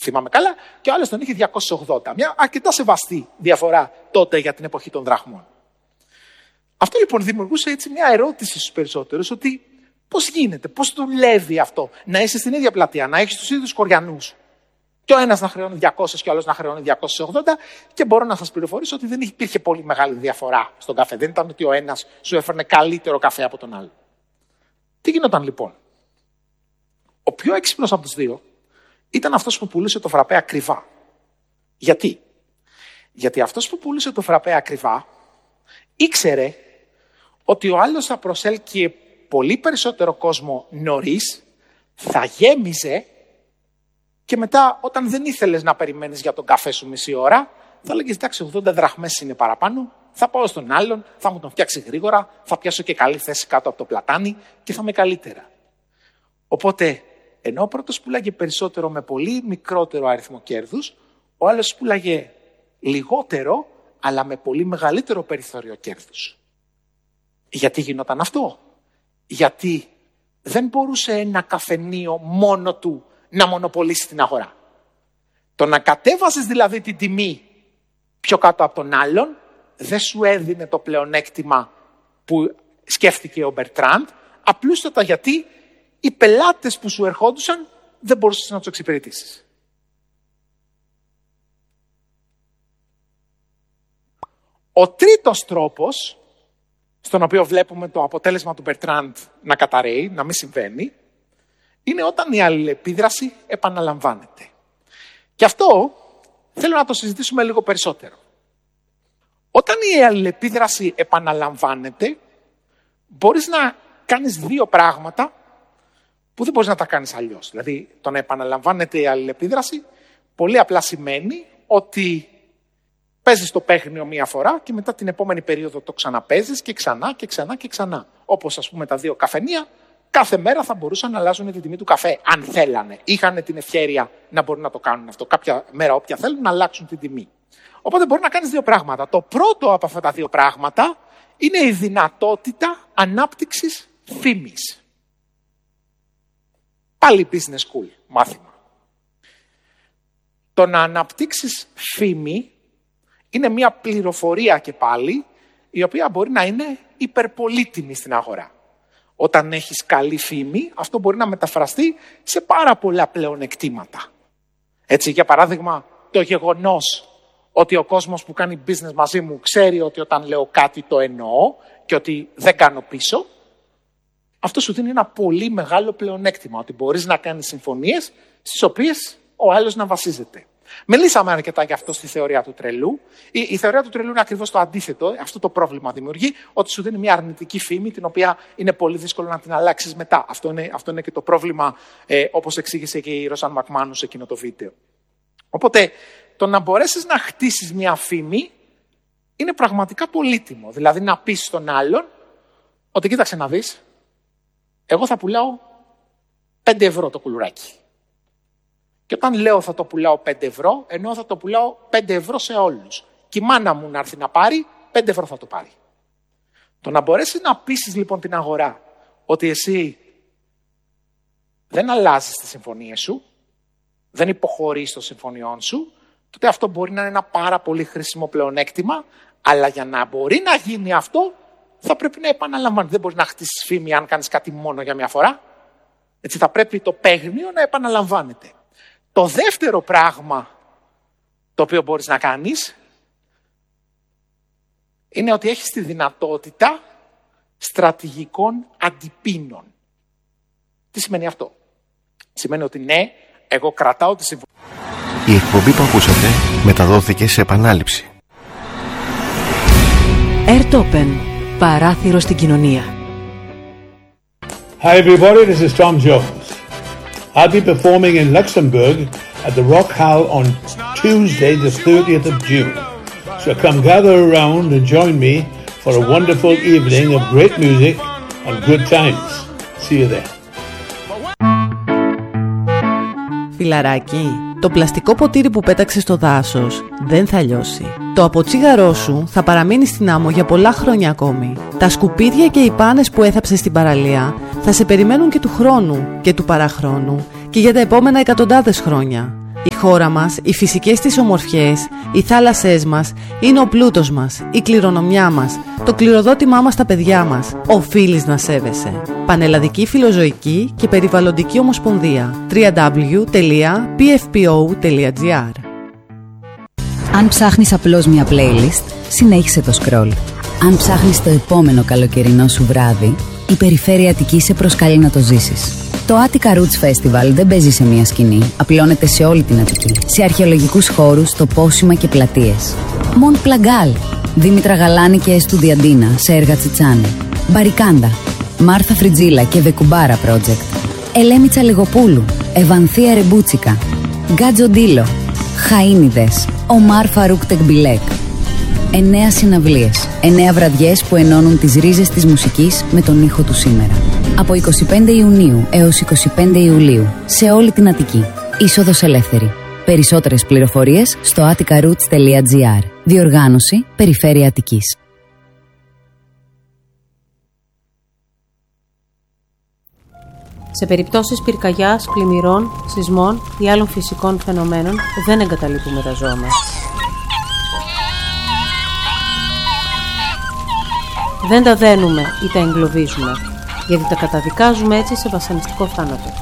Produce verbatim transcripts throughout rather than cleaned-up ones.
θυμάμαι καλά, και ο άλλος τον είχε διακόσια ογδόντα. Μια αρκετά σεβαστή διαφορά τότε για την εποχή των δραχμών. Αυτό λοιπόν δημιουργούσε έτσι μια ερώτηση στους περισσότερους, ότι πώς γίνεται, πώς δουλεύει αυτό, να είσαι στην ίδια πλατεία, να έχεις τους ίδιους κοριανούς, και ο ένας να χρεώνει διακόσια και ο άλλος να χρεώνει διακόσια ογδόντα, και μπορώ να σας πληροφορήσω ότι δεν υπήρχε πολύ μεγάλη διαφορά στον καφέ. Δεν ήταν ότι ο ένας σου έφερνε καλύτερο καφέ από τον άλλο. Τι γινόταν λοιπόν? Ο πιο έξυπνος από τους δύο ήταν αυτός που πουλούσε το φραπέ ακριβά. Γιατί? Γιατί αυτός που πουλούσε το φραπέ ακριβά ήξερε ότι ο άλλος θα προσέλκυε πολύ περισσότερο κόσμο νωρίς, θα γέμιζε, και μετά όταν δεν ήθελες να περιμένεις για τον καφέ σου μισή ώρα, θα λέγεις εντάξει, ογδόντα δραχμές είναι παραπάνω, θα πάω στον άλλον, θα μου τον φτιάξει γρήγορα, θα πιάσω και καλή θέση κάτω από το πλατάνι και θα είμαι καλύτερα. Οπότε, ενώ ο πρώτος πουλάγε περισσότερο με πολύ μικρότερο αριθμό κέρδους, ο άλλος πουλάγε λιγότερο, αλλά με πολύ μεγαλύτερο περιθώριο κέρδους. Γιατί γινόταν αυτό? Γιατί δεν μπορούσε ένα καφενείο μόνο του να μονοπολίσει την αγορά. Το να κατέβαζες δηλαδή την τιμή πιο κάτω από τον άλλον δεν σου έδινε το πλεονέκτημα που σκέφτηκε ο Μπερτράντ, απλούστατα γιατί οι πελάτες που σου ερχόντουσαν δεν μπορούσες να τους εξυπηρετήσεις. Ο τρίτος τρόπος, στον οποίο βλέπουμε το αποτέλεσμα του Μπερτράντ να καταρρέει, να μην συμβαίνει, είναι όταν η αλληλεπίδραση επαναλαμβάνεται. Και αυτό θέλω να το συζητήσουμε λίγο περισσότερο. Όταν η αλληλεπίδραση επαναλαμβάνεται, μπορείς να κάνεις δύο πράγματα που δεν μπορείς να τα κάνεις αλλιώς. Δηλαδή, το να επαναλαμβάνεται η αλληλεπίδραση πολύ απλά σημαίνει ότι παίζεις το παίχνιο μία φορά και μετά την επόμενη περίοδο το ξαναπαίζεις και ξανά και ξανά και ξανά. Όπως ας πούμε τα δύο καφενεία, κάθε μέρα θα μπορούσαν να αλλάζουν την τιμή του καφέ, αν θέλανε. Είχαν την ευχέρεια να μπορούν να το κάνουν αυτό. Κάποια μέρα, όποια θέλουν, να αλλάξουν την τιμή. Οπότε μπορεί να κάνεις δύο πράγματα. Το πρώτο από αυτά τα δύο πράγματα είναι η δυνατότητα ανάπτυξης φήμης. Πάλι business school, μάθημα. Το να αναπτύξεις φήμη είναι μια πληροφορία και πάλι, η οποία μπορεί να είναι υπερπολίτιμη στην αγορά. Όταν έχεις καλή φήμη, αυτό μπορεί να μεταφραστεί σε πάρα πολλά πλεονεκτήματα. Έτσι, για παράδειγμα, το γεγονός ότι ο κόσμος που κάνει business μαζί μου ξέρει ότι όταν λέω κάτι το εννοώ και ότι δεν κάνω πίσω, αυτό σου δίνει ένα πολύ μεγάλο πλεονέκτημα, ότι μπορείς να κάνεις συμφωνίες στις οποίες ο άλλος να βασίζεται. Μιλήσαμε αρκετά για αυτό στη θεωρία του τρελού. Η, η θεωρία του τρελού είναι ακριβώς το αντίθετο. Αυτό το πρόβλημα δημιουργεί, ότι σου δίνει μια αρνητική φήμη, την οποία είναι πολύ δύσκολο να την αλλάξεις μετά. Αυτό είναι, αυτό είναι και το πρόβλημα, ε, όπως εξήγησε και η Ρόσαν Μακμάνου σε εκείνο το βίντεο. Οπότε, το να μπορέσεις να χτίσεις μια φήμη είναι πραγματικά πολύτιμο. Δηλαδή, να πεις στον άλλον ότι κοίταξε να δεις, εγώ θα πουλάω πέντε ευρώ το κουλουράκι. Και όταν λέω θα το πουλάω πέντε ευρώ, ενώ θα το πουλάω πέντε ευρώ σε όλους. Και η μάνα μου να έρθει να πάρει, πέντε ευρώ θα το πάρει. Το να μπορέσεις να πείσεις λοιπόν την αγορά ότι εσύ δεν αλλάζεις τις συμφωνίες σου, δεν υποχωρείς των συμφωνιών σου, τότε αυτό μπορεί να είναι ένα πάρα πολύ χρήσιμο πλεονέκτημα, αλλά για να μπορεί να γίνει αυτό, θα πρέπει να επαναλαμβάνει. Δεν μπορεί να χτίσεις φήμη αν κάνεις κάτι μόνο για μια φορά. Έτσι θα πρέπει το παίγνιο να επαναλαμβάνεται. Το δεύτερο πράγμα το οποίο μπορείς να κάνεις είναι ότι έχεις τη δυνατότητα στρατηγικών αντιπίνων. Τι σημαίνει αυτό? Σημαίνει ότι ναι, εγώ κρατάω τη συμφωνία. Η εκπομπή που ακούσατε μεταδόθηκε σε επανάληψη. Airtopen, παράθυρο στην κοινωνία. Hi everybody, this is Tom Jones. I'll be performing in Luxembourg at the Rock Hall on Tuesday the thirtieth of June. So come gather around and join me for a wonderful evening of great music and good times. See you there. Φιλαράκι, το πλαστικό ποτήρι που πέταξες στο δάσος δεν θα λιώσει. Το αποτσίγαρό σου θα παραμείνει στην άμμο για πολλά χρόνια ακόμη. Τα σκουπίδια και οι πάνες που έθαψες στην παραλία θα σε περιμένουν και του χρόνου και του παραχρόνου και για τα επόμενα εκατοντάδες χρόνια. Η χώρα μας, οι φυσικές της ομορφιές, οι θάλασσές μας είναι ο πλούτος μας, η κληρονομιά μας, το κληροδότημά μας στα παιδιά μας. Οφείλεις να σέβεσαι. Πανελλαδική Φιλοζωική και Περιβαλλοντική Ομοσπονδία. double-u double-u double-u τελεία πι εφ πι ο τελεία τζι άρ. Αν ψάχνεις απλώς μια playlist, συνέχισε το scroll. Αν ψάχνεις το επόμενο καλοκαιρινό σου βράδυ, η Περιφέρεια Αττικής σε προσκαλεί να το ζήσεις. Το Attica Roots Festival δεν παίζει σε μια σκηνή, απλώνεται σε όλη την Αττική. Σε αρχαιολογικούς χώρους, τοπόσιμα και πλατείες. Μοντ Πλαγκάλ, Δήμητρα Γαλάνη και Εστουδιαντίνα σε έργα Τσιτσάνη. Μπαρικάντα, Μάρθα Φριτζίλα και The Κουμπάρα Project. Ελέμη Τσαλιγοπούλου, Ευανθία Ρεμπούτσικα. Γκάτζο Ντίλο, Χαΐνιδες, Ομάρ Φαρούκ Τεκμπιλέκ. Εννέα συναυλίες, εννέα βραδιές που ενώνουν τις ρίζες της μουσικής με τον ήχο του σήμερα. Από εικοστή πέμπτη Ιουνίου έως εικοστή πέμπτη Ιουλίου, σε όλη την Αττική. Είσοδος ελεύθερη. Περισσότερες πληροφορίες στο attica roots τελεία τζι άρ. Διοργάνωση Περιφέρεια Αττικής. Σε περιπτώσεις πυρκαγιάς, πλημμυρών, σεισμών ή άλλων φυσικών φαινομένων δεν εγκαταλείπουμε τα ζώα μας. Δεν τα δένουμε ή τα εγκλωβίζουμε, γιατί τα καταδικάζουμε έτσι σε βασανιστικό θάνατο.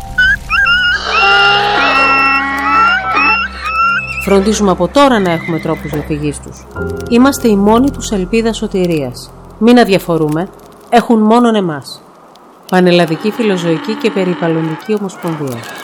Φροντίζουμε από τώρα να έχουμε τρόπους διαφυγής τους. Είμαστε η μόνη τους ελπίδα σωτηρίας. Μην αδιαφορούμε, έχουν μόνον εμάς. Πανελλαδική Φιλοζωική και Περιβαλλοντική Ομοσπονδία.